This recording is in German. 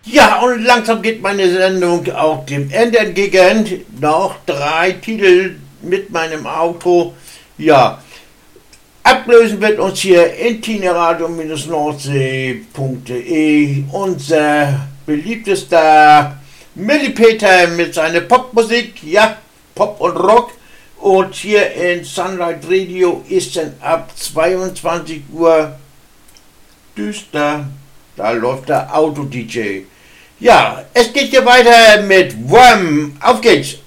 Ja, und langsam geht meine Sendung auch dem Ende entgegen. Noch 3 Titel mit meinem Auto. Ja, ablösen wird uns hier intineradio-nordsee.de unser beliebtester Millipeter mit seiner Popmusik. Ja, Pop und Rock. Und hier in Sunlight Radio ist dann ab 22 Uhr düster. Da läuft der Auto-DJ. Ja, es geht hier weiter mit Worm. Auf geht's!